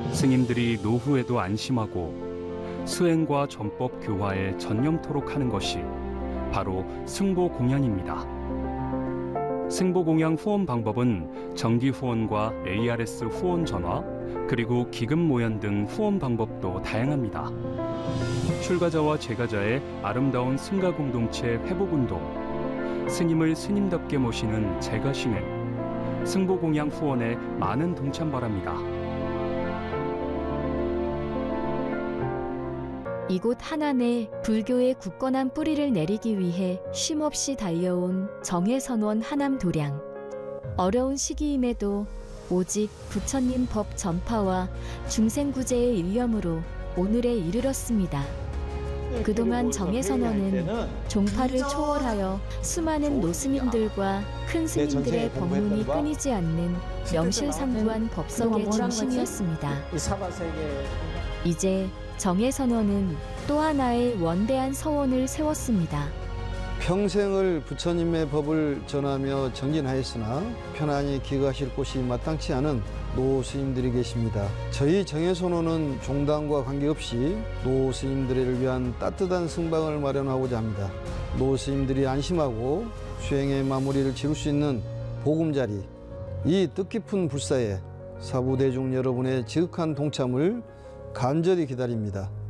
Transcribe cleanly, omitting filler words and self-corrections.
스님들이 노후에도 안심하고 수행과 전법 교화에 전념토록 하는 것이 바로 승보공양입니다. 승보공양 후원 방법은 정기 후원과 ARS 후원 전화, 그리고 기금 모연 등 후원 방법도 다양합니다. 출가자와 재가자의 아름다운 승가 공동체 회복운동, 스님을 스님답게 모시는 재가신행, 승보공양 후원에 많은 동참 바랍니다. 이곳 한안에 불교의 굳건한 뿌리를 내리기 위해 쉼없이 달려온 정해선원 하남도량. 어려운 시기임에도 오직 부처님 법 전파와 중생구제의 일념으로 오늘에 이르렀습니다. 그동안 정해선원은 종파를 초월하여 수많은 노스님들과 큰 스님들의 법문이 끊이지 않는 명실상부한 법석의 중심이었습니다. 이제 정해선원은 또 하나의 원대한 서원을 세웠습니다. 평생을 부처님의 법을 전하며 정진하였으나 편안히 기거하실 곳이 마땅치 않은 노스님들이 계십니다. 저희 정해선원은 종단과 관계없이 노스님들을 위한 따뜻한 승방을 마련하고자 합니다. 노스님들이 안심하고 수행의 마무리를 지을 수 있는 보금자리, 이 뜻깊은 불사에 사부대중 여러분의 지극한 동참을 간절히 기다립니다.